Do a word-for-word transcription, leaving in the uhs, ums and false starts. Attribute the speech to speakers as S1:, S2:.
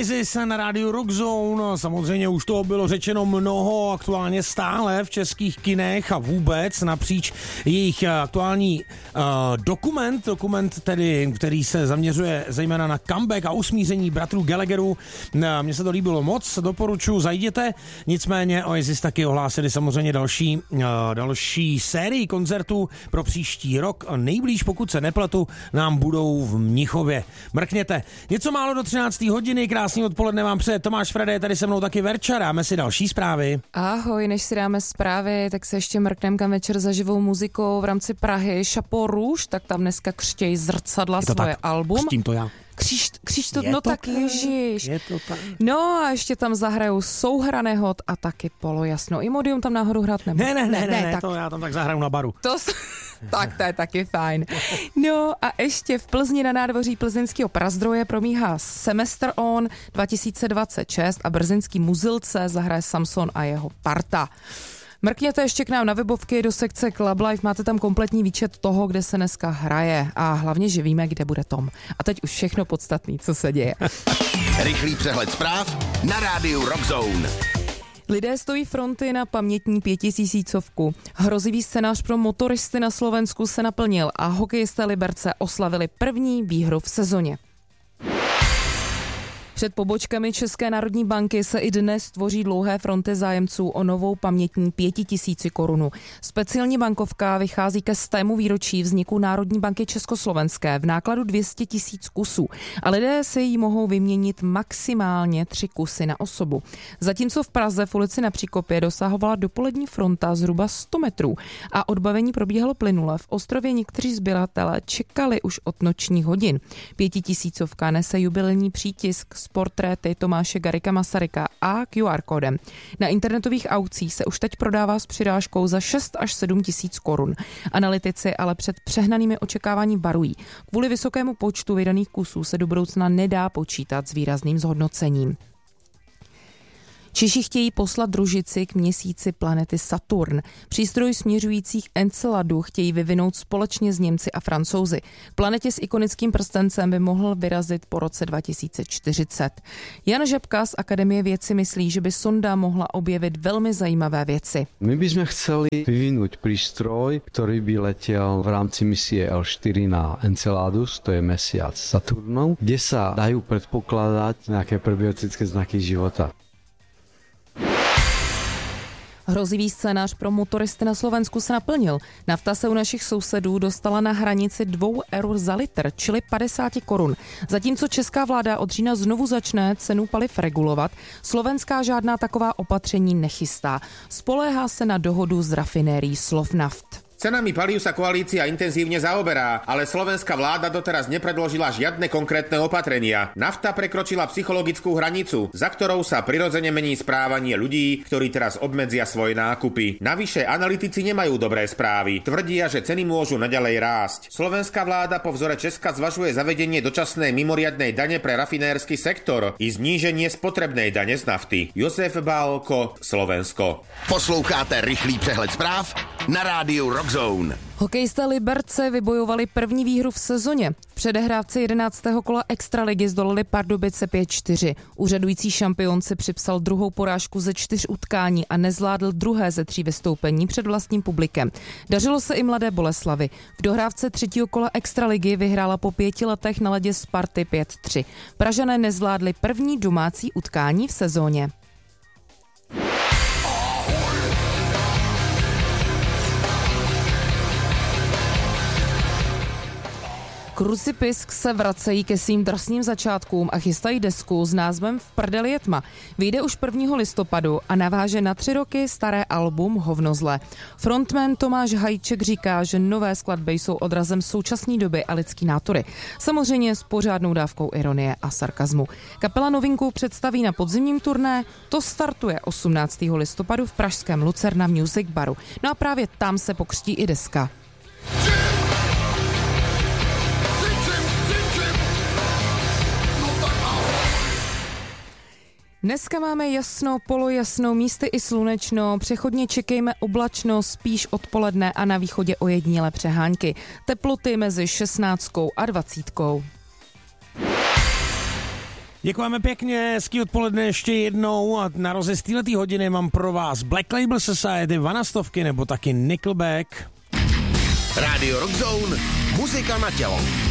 S1: Oasis na rádiu Rockzone. Samozřejmě už toho bylo řečeno mnoho, aktuálně stále v českých kinech a vůbec napříč jejich aktuální uh, dokument, dokument tedy, který se zaměřuje zejména na comeback a usmíření bratrů Gallagherů. Mně se to líbilo moc, doporučuji, zajděte. Nicméně Oasis taky ohlásili samozřejmě další, uh, další sérii koncertů pro příští rok. Nejblíž, pokud se nepletu, nám budou v Mnichově. Mrkněte. Něco málo do třinácté hodiny, krásný odpoledne vám přeje Tomáš Frede, tady se mnou taky Verča, dáme si další zprávy.
S2: Ahoj, než si dáme zprávy, tak se ještě mrkneme kam večer za živou muzikou v rámci Prahy. Chapeau Rouge, tak tam dneska křtějí Zrcadla svoje
S1: tak.
S2: album.
S1: Křtím to já.
S2: Kříž, kříž to,
S1: je
S2: no
S1: to
S2: tak,
S1: tak,
S2: ježiš.
S1: Je to tak.
S2: No a ještě tam zahrajou Souhrané hod a taky Polo Jasno. Imodium tam náhodou hrát nebude.
S1: Ne, ne, ne, ne, ne, ne
S2: tak.
S1: to já tam tak zahraju na baru.
S2: To s... Tak to je taky fajn. No a ještě v Plzni na nádvoří plzeňského Prazdroje promíhá Semester On dva tisíce dvacet šest a brzinský Muzilce zahraje Samson a jeho parta. Mrkněte ještě k nám na webovky do sekce Club Life, máte tam kompletní výčet toho, kde se dneska hraje a hlavně, že víme, kde bude Tom. A teď už všechno podstatné, co se děje.
S3: Rychlý přehled zpráv na rádiu Rockzone.
S2: Lidé stojí fronty na pamětní pětitisícovku. Hrozivý scénář pro motoristy na Slovensku se naplnil a hokejisté Liberce oslavili první výhru v sezóně. Před pobočkami České národní banky se i dnes tvoří dlouhé fronty zájemců o novou pamětní pětitisíci korunu. Speciální bankovka vychází ke stému výročí vzniku Národní banky Československé v nákladu dvě stě tisíc kusů a lidé se jí mohou vyměnit maximálně tři kusy na osobu. Zatímco v Praze v ulici na Příkopě dosahovala dopolední fronta zhruba sto metrů a odbavení probíhalo plynule, v Ostrově někteří sběratelé čekali už od nočních hodin. Pětitisícovka nese jubilejní přítisk s portréty Tomáše Garrigua Masaryka a Q R kódem. Na internetových aukcích se už teď prodává s přirážkou za šest až sedm tisíc korun. Analytici ale před přehnanými očekávání varují. Kvůli vysokému počtu vydaných kusů se do budoucna nedá počítat s výrazným zhodnocením. Češi chtějí poslat družici k měsíci planety Saturn. Přístroj směřující k Enceladu chtějí vyvinout společně s Němci a Francouzi. Planetě s ikonickým prstencem by mohl vyrazit po roce dva tisíce čtyřicet. Jan Žabka z Akademie věd si myslí, že by sonda mohla objevit velmi zajímavé věci.
S4: My by sme chceli vyvinúť prístroj, ktorý by letel v rámci misie el štyri na Enceladus, to je mesiac Saturnov, kde sa dajú predpokladať nejaké prebiotické znaky života.
S2: Hrozivý scénář pro motoristy na Slovensku se naplnil. Nafta se u našich sousedů dostala na hranici dvou eur za litr, čili padesát korun. Zatímco česká vláda od října znovu začne cenu paliv regulovat, slovenská žádná taková opatření nechystá. Spoléhá se na dohodu s rafinérií Slovnaft.
S5: Cenami palív sa koalícia intenzívne zaoberá, ale slovenská vláda doteraz nepredložila žiadne konkrétne opatrenia. Nafta prekročila psychologickú hranicu, za ktorou sa prirodzene mení správanie ľudí, ktorí teraz obmedzia svoje nákupy. Navyše analytici nemajú dobré správy. Tvrdia, že ceny môžu naďalej rásť. Slovenská vláda po vzore Česka zvažuje zavedenie dočasnej mimoriadnej dane pre rafinérsky sektor i zníženie spotrebnej dane z nafty. Josef Bálko, Slovensko.
S3: Posloucháte rychlý přehled zpráv na rádiu Rock Zone.
S2: Hokejisté Liberce vybojovali první výhru v sezóně. V předehrávce jedenáctého kola extraligy zdolali Pardubice pět čtyři. Úřadující šampion si připsal druhou porážku ze čtyř utkání a nezvládl druhé ze tří vystoupení před vlastním publikem. Dařilo se i Mladé Boleslavi. V dohrávce třetího kola extraligy vyhrála po pěti letech na ledě Sparty pět tři. Pražané nezvládli první domácí utkání v sezóně. Crucipisk se vracejí ke svým drsným začátkům a chystají desku s názvem V prdeli je tma. Vyjde už prvního listopadu a naváže na tři roky staré album Hovno zlé. Frontman Tomáš Hajček říká, že nové skladby jsou odrazem současné doby a lidský nátury. Samozřejmě s pořádnou dávkou ironie a sarkazmu. Kapela novinku představí na podzimním turné, to startuje osmnáctého listopadu v pražském Lucerna Music Baru. No a právě tam se pokřtí i deska. Dneska máme jasno, polojasno, místy i slunečno, přechodně čekejme oblačno, spíš odpoledne a na východě ojedinělé přehánky. Teploty mezi šestnáctkou a dvacítkou.
S1: Děkujeme pěkně, hezký odpoledne ještě jednou a na rozjezd této hodiny mám pro vás Black Label Society, Vanastovky nebo taky Nickelback.
S3: Radio Rock Zone, muzika na tělo.